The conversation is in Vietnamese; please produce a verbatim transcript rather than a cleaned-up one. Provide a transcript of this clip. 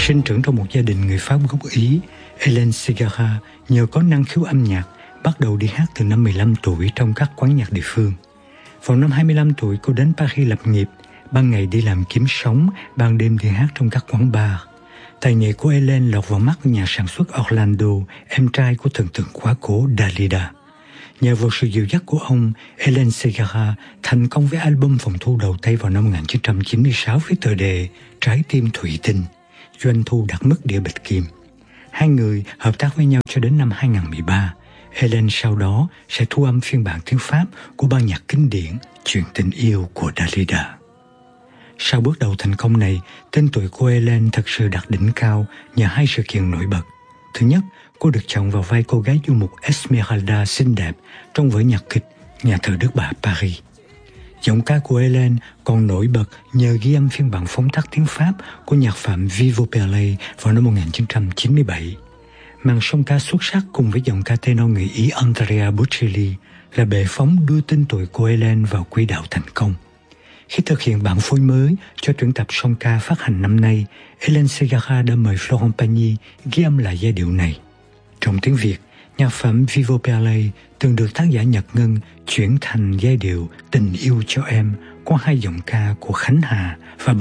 Sinh trưởng trong một gia đình người Pháp gốc Ý, Hélène Ségara nhờ có năng khiếu âm nhạc bắt đầu đi hát từ năm mười lăm tuổi trong các quán nhạc địa phương. Vào năm hai mươi lăm tuổi, cô đến Paris lập nghiệp, ban ngày đi làm kiếm sống, ban đêm đi hát trong các quán bar. Tài nghệ của Hélène lọt vào mắt nhà sản xuất Orlando, em trai của thần tượng quá cố Dalida. Nhờ vào sự dìu dắt của ông, Hélène Ségara thành công với album phòng thu đầu tay vào năm một nghìn chín trăm chín mươi sáu với tựa đề Trái tim thủy tinh, doanh thu đạt mức đĩa bạch kim. Hai người hợp tác với nhau cho đến năm hai không một ba. Hélène sau đó sẽ thu âm phiên bản tiếng Pháp của ban nhạc kinh điển Chuyện tình yêu của Dalida. Sau bước đầu thành công này, tên tuổi của Hélène thật sự đạt đỉnh cao nhờ hai sự kiện nổi bật. Thứ nhất, cô được chọn vào vai cô gái du mục Esmeralda xinh đẹp trong vở nhạc kịch Nhà thờ Đức Bà Paris. Giọng ca của Hélène còn nổi bật nhờ ghi âm phiên bản phóng tác tiếng Pháp của nhạc phẩm Vivo Perley vào năm một nghìn chín trăm chín mươi bảy. Màn song ca xuất sắc cùng với giọng ca tenor người Ý Andrea Bocelli là bệ phóng đưa tên tuổi của Hélène vào quỹ đạo thành công. Khi thực hiện bản phối mới cho tuyển tập song ca phát hành năm nay, Hélène Ségara đã mời Florent Pagny ghi âm lại giai điệu này. Trong tiếng Việt, nhạc phẩm Vivo Perley từng được tác giả Nhật Ngân chuyển thành giai điệu Tình yêu cho em qua hai giọng ca của Khánh Hà và